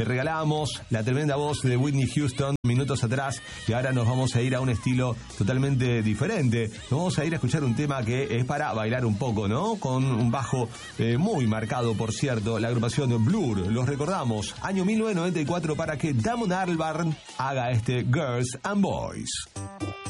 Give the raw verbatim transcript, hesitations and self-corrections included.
Te regalamos la tremenda voz de Whitney Houston minutos atrás y ahora nos vamos a ir a un estilo totalmente diferente. Nos vamos a ir a escuchar un tema que es para bailar un poco, ¿no? Con un bajo eh, muy marcado, por cierto, la agrupación Blur. Los recordamos, año mil novecientos noventa y cuatro, para que Damon Albarn haga este Girls and Boys.